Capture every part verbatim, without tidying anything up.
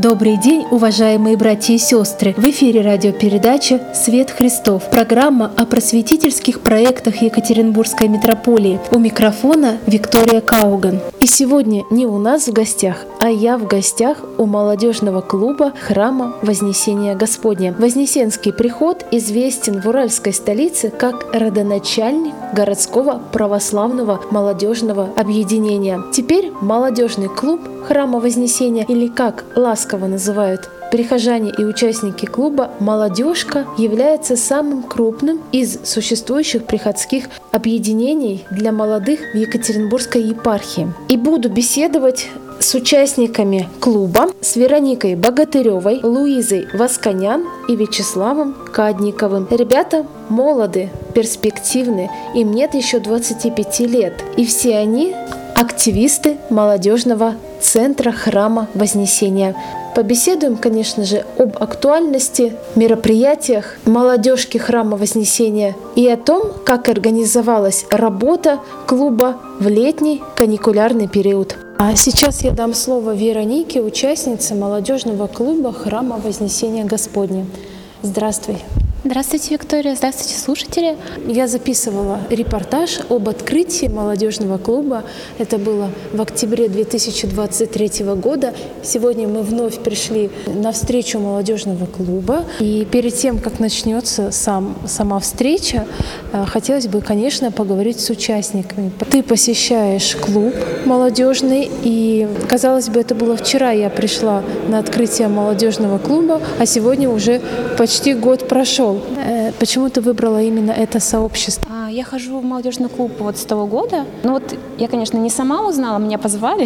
Добрый день, уважаемые братья и сестры! В эфире радиопередача «Свет Христов». Программа о просветительских проектах Екатеринбургской митрополии. У микрофона Виктория Кауган. И сегодня не у нас в гостях, а я в гостях у молодежного клуба Храма Вознесения Господня. Вознесенский приход известен в уральской столице как родоначальник городского православного молодежного объединения. Теперь молодежный клуб Храма Вознесения, или как ласково называют прихожане и участники клуба, «Молодежка», является самым крупным из существующих приходских объединений для молодых в Екатеринбургской епархии. И буду беседовать с участниками клуба, с Вероникой Богатыревой, Луизой Восконян и Вячеславом Кадниковым. Ребята молоды, перспективны, им нет еще двадцати пяти лет. И все они активисты молодежного центра Храма Вознесения. Побеседуем, конечно же, об актуальности, мероприятиях молодежки Храма Вознесения и о том, как организовалась работа клуба в летний каникулярный период. А сейчас я дам слово Веронике, участнице молодежного клуба Храма Вознесения Господня. Здравствуй. Здравствуйте, Виктория. Здравствуйте, слушатели. Я записывала репортаж об открытии молодежного клуба. Это было в октябре две тысячи двадцать третьего года. Сегодня мы вновь пришли на встречу молодежного клуба. И перед тем, как начнется сам, сама встреча, хотелось бы, конечно, поговорить с участниками. Ты посещаешь клуб молодежный, и, казалось бы, это было вчера. Я пришла на открытие молодежного клуба, а сегодня уже почти год прошел. Почему ты выбрала именно это сообщество? Я хожу в молодежный клуб вот с того года. Ну вот я, конечно, не сама узнала, меня позвали.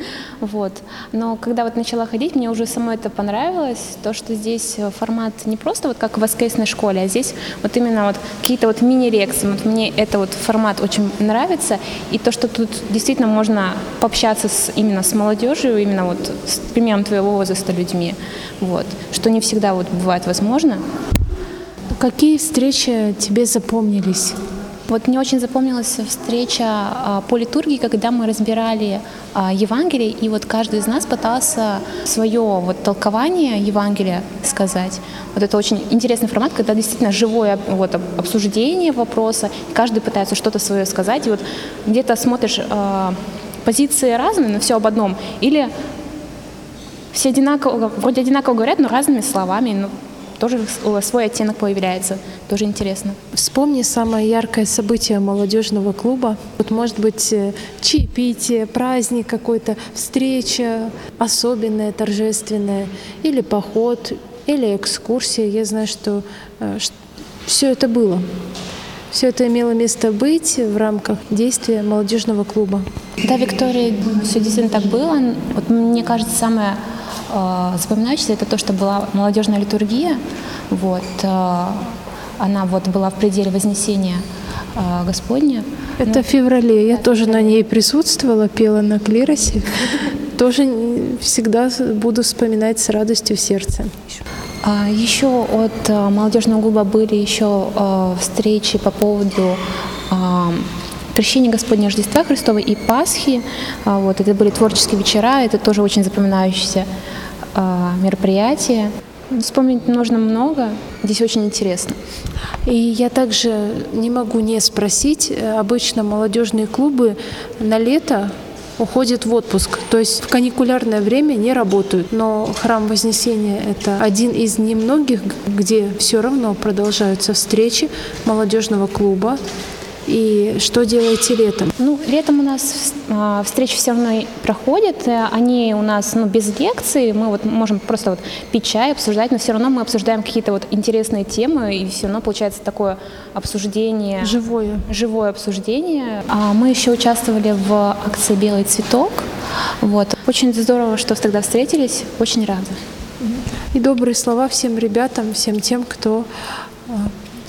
Вот. Но когда вот начала ходить, мне уже самой это понравилось. То, что здесь формат не просто вот как в воскресной школе, а здесь вот именно вот какие-то вот мини-лекции. Вот мне это вот формат очень нравится. И то, что тут действительно можно пообщаться с, именно с молодежью, именно вот с примером твоего возраста людьми. Вот. Что не всегда вот бывает возможно. Какие встречи тебе запомнились? Вот мне очень запомнилась встреча а, по литургии, когда мы разбирали а, Евангелие, и вот каждый из нас пытался свое вот толкование Евангелия сказать. Вот это очень интересный формат, когда действительно живое вот, обсуждение вопроса, каждый пытается что-то свое сказать, и вот где-то смотришь а, позиции разные, но все об одном, или все одинаково, вроде одинаково говорят, но разными словами, но тоже свой оттенок появляется, тоже интересно. Вспомни самое яркое событие молодежного клуба. Вот, может быть, чаепитие, праздник какой-то, встреча особенная, торжественная, или поход, или экскурсия. Я знаю, что, что все это было. Все это имело место быть в рамках действия молодежного клуба. Да, Виктория, все действительно так было. Вот, мне кажется, самое запоминающееся это то, что была молодежная литургия. Вот, она вот была в пределе Вознесения Господня. Это ну, в феврале. Я да, тоже да. на ней присутствовала, пела на клиросе. Тоже всегда буду вспоминать с радостью в сердце. Еще от молодежного клуба были еще встречи по поводу Крещения Господня, Рождества Христова и Пасхи. Вот, это были творческие вечера, это тоже очень запоминающиеся мероприятия. Вспомнить нужно много, здесь очень интересно. И я также не могу не спросить, обычно молодежные клубы на лето уходят в отпуск, то есть в каникулярное время не работают. Но Храм Вознесения — это один из немногих, где все равно продолжаются встречи молодежного клуба. И что делаете летом? Ну, летом у нас э, встречи все равно проходят. Они у нас ну, без лекций. Мы вот можем просто вот пить чай, обсуждать, но все равно мы обсуждаем какие-то вот интересные темы, и все равно получается такое обсуждение. Живое. Живое обсуждение. А мы еще участвовали в акции «Белый цветок». Вот. Очень здорово, что тогда встретились. Очень рада. И добрые слова всем ребятам, всем тем, кто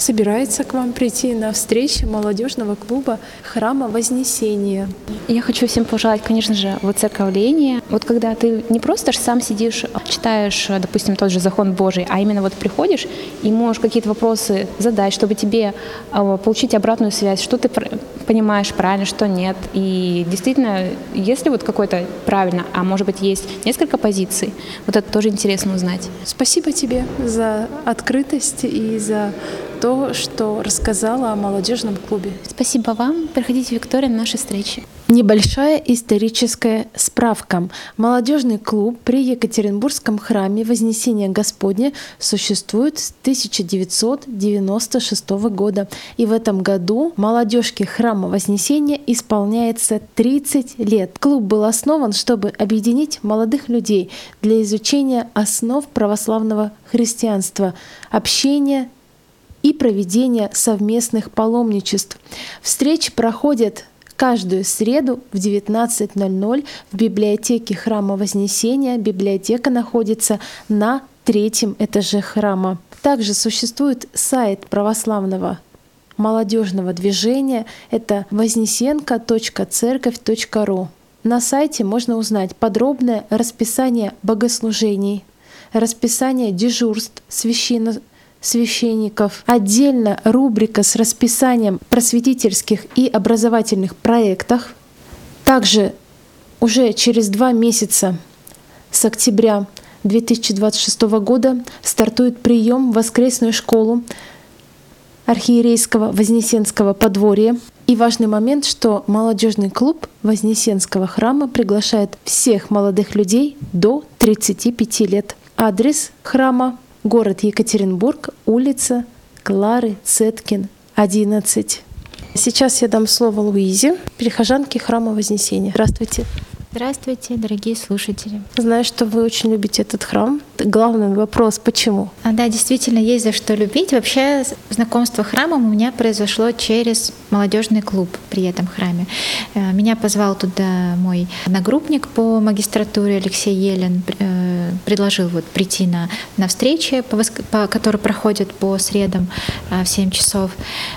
собирается к вам прийти на встречу молодежного клуба Храма Вознесения. Я хочу всем пожелать, конечно же, воцерковления. Вот когда ты не просто сам сидишь, читаешь, допустим, тот же закон Божий, а именно вот приходишь и можешь какие-то вопросы задать, чтобы тебе получить обратную связь, что ты понимаешь правильно, что нет. И действительно, если вот какой-то правильно, а может быть есть несколько позиций, вот это тоже интересно узнать. Спасибо тебе за открытость и за то, что рассказала о молодежном клубе. Спасибо вам. Приходите, Виктория, на наши встречи. Небольшая историческая справка. Молодежный клуб при Екатеринбургском храме Вознесения Господня существует с тысяча девятьсот девяносто шестого года. И в этом году молодежке храма Вознесения исполняется тридцать лет. Клуб был основан, чтобы объединить молодых людей для изучения основ православного христианства, общения и проведения совместных паломничеств. Встречи проходят каждую среду в девятнадцать ноль ноль в библиотеке храма Вознесения. Библиотека находится на третьем этаже храма. Также существует сайт православного молодежного движения. Это вознесенка точка церковь точка ру. На сайте можно узнать подробное расписание богослужений, расписание дежурств священнослужителей, священников, отдельно рубрика с расписанием просветительских и образовательных проектов. Также уже через два месяца с октября две тысячи двадцать шестого года стартует прием в воскресную школу архиерейского Вознесенского подворья. И важный момент, что молодежный клуб Вознесенского храма приглашает всех молодых людей до тридцати пяти лет. Адрес храма — город Екатеринбург, улица Клары Цеткин, одиннадцать. Сейчас я дам слово Луизе, прихожанке храма Вознесения. Здравствуйте. Здравствуйте, дорогие слушатели. Знаю, что вы очень любите этот храм. Главный вопрос — почему? А, да, действительно, есть за что любить. Вообще, знакомство с храмом у меня произошло через молодежный клуб при этом храме. Меня позвал туда мой одногруппник по магистратуре Алексей Елен, предложил вот прийти на, на встречи, по, по, которые проходят по средам в семь часов.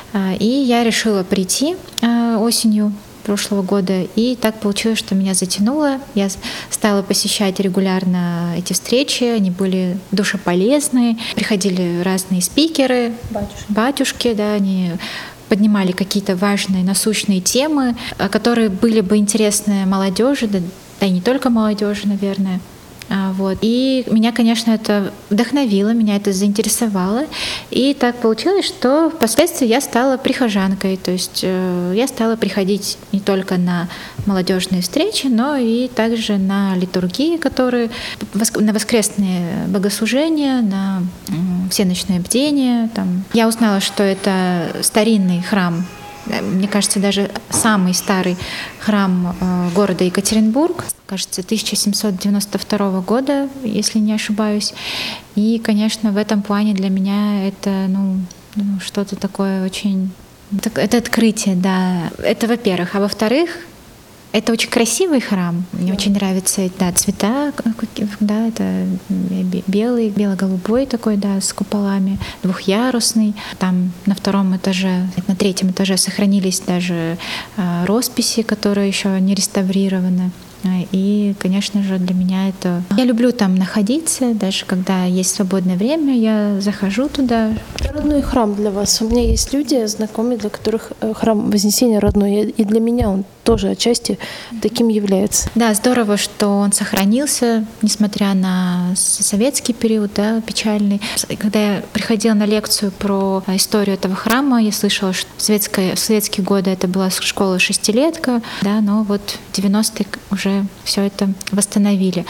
И я решила прийти осенью прошлого года, и так получилось, что меня затянуло. Я стала посещать регулярно эти встречи, они были душеполезные, приходили разные спикеры, батюшки, батюшки да, они поднимали какие-то важные насущные темы, которые были бы интересны молодежи, да, да и не только молодежи, наверное. Вот. И меня, конечно, это вдохновило, меня это заинтересовало. И так получилось, что впоследствии я стала прихожанкой. То есть я стала приходить не только на молодежные встречи, но и также на литургии, которые на воскресные богослужения, на всеночное бдение. Там. Я узнала, что это старинный храм. Мне кажется, даже самый старый храм города Екатеринбург, кажется, тысяча семьсот девяносто второго года, если не ошибаюсь. И, конечно, в этом плане для меня это ну, ну, что-то такое очень... Это открытие, да. Это во-первых. А во-вторых, это очень красивый храм. Мне очень нравятся да, цвета, да, это белый, бело-голубой такой, да, с куполами, двухъярусный. Там на втором этаже, на третьем этаже сохранились даже росписи, которые еще не реставрированы. И, конечно же, для меня это... Я люблю там находиться, даже когда есть свободное время, я захожу туда. Это родной храм для вас. У меня есть люди, знакомые, для которых храм Вознесения родной, и для меня он тоже отчасти таким является. Да, здорово, что он сохранился, несмотря на советский период, да, печальный. Когда я приходила на лекцию про историю этого храма, я слышала, что в советские, в советские годы это была школа-шестилетка, да, но вот в девяностые уже все это восстановили.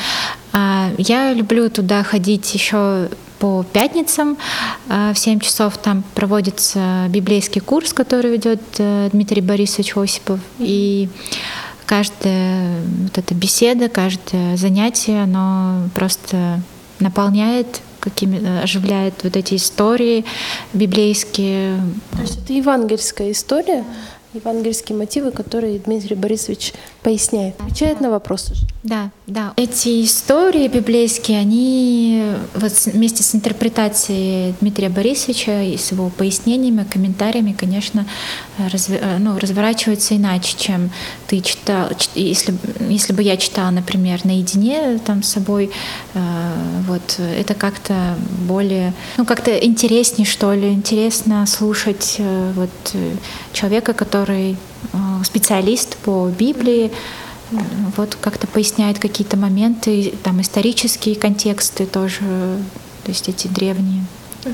Я люблю туда ходить еще по пятницам. В семь часов там проводится библейский курс, который ведет Дмитрий Борисович Осипов. И каждая вот эта беседа, каждое занятие, оно просто наполняет, какими, оживляет вот эти истории библейские. То есть это евангельская история, евангельские мотивы, которые Дмитрий Борисович поясняет, отвечает на вопросы. Да, да. Эти истории библейские, они вот вместе с интерпретацией Дмитрия Борисовича и с его пояснениями, комментариями, конечно, разв... ну, разворачиваются иначе, чем ты читал. Если, если бы я читала, например, наедине там с собой, вот это как-то более, ну как-то интереснее, что ли, интересно слушать вот человека, который специалист по Библии, вот как-то поясняет какие-то моменты, там исторические контексты тоже, то есть эти древние.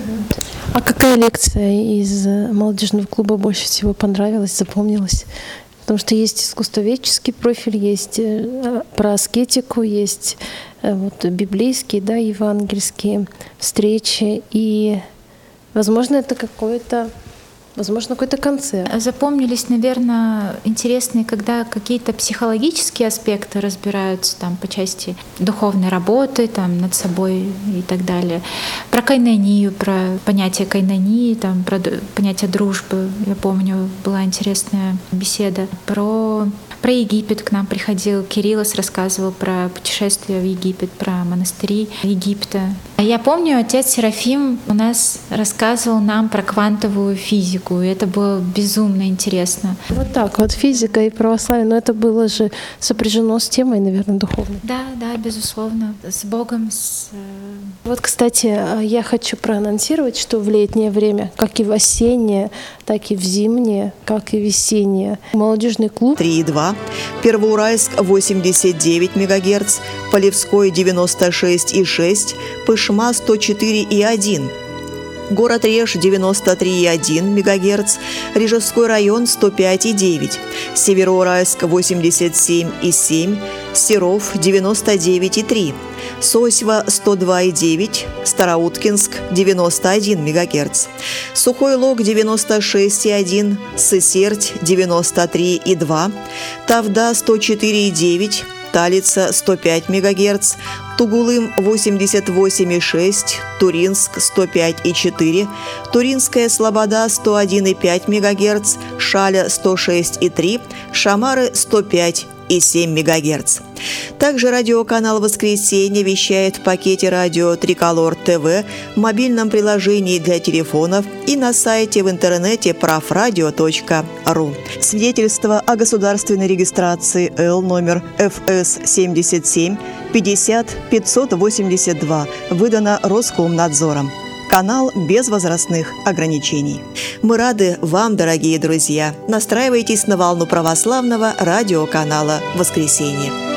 А какая лекция из молодежного клуба больше всего понравилась, запомнилась? Потому что есть искусствоведческий профиль, есть про аскетику, есть вот библейские, да, евангельские встречи, и, возможно, это какое-то Возможно, какой-то концерт. Запомнились, наверное, интересные, когда какие-то психологические аспекты разбираются там, по части духовной работы там, над собой и так далее. Про кайнонию, про понятие кайнонии, там, про понятие дружбы. Я помню, была интересная беседа. Про, про Египет к нам приходил Кириллос, рассказывал про путешествие в Египет, про монастыри Египта. Я помню, отец Серафим у нас рассказывал нам про квантовую физику. И это было безумно интересно. Вот так вот, физика и православие, но это было же сопряжено с темой, наверное, духовной. Да, да, безусловно, с Богом. С... Вот, кстати, я хочу проанонсировать, что в летнее время, как и в осеннее, так и в зимнее, как и весеннее, молодежный клуб три и два, Первоуральск восемьдесят девять мегагерц, Полевской девяносто шесть и шесть, Пышма сто четыре и один. Город Реж девяносто три и один мегагерц, Рижевской район сто пять и девять, Североуральск восемьдесят семь и семь, Серов девяносто девять и три, Сосьва сто два и девять, Староуткинск девяносто один мегагерц, Сухой Лог девяносто шесть и один, Сысерть девяносто три и два, Тавда сто четыре и девять, Талица сто пять мегагерц, Тугулым восемьдесят восемь и шесть, Туринск сто пять и четыре, Туринская Слобода сто один и пять мегагерц, Шаля сто шесть и три, Шамары сто пять и семь мегагерц. Также радиоканал «Воскресенье» вещает в пакете радио «Триколор ТВ», в мобильном приложении для телефонов и на сайте в интернете праврадио точка ру. Свидетельство о государственной регистрации Л номер эф эс семьдесят семь пятьдесят пятьсот восемьдесят два выдано Роскомнадзором. Канал без возрастных ограничений. Мы рады вам, дорогие друзья. Настраивайтесь на волну православного радиоканала «Воскресенье».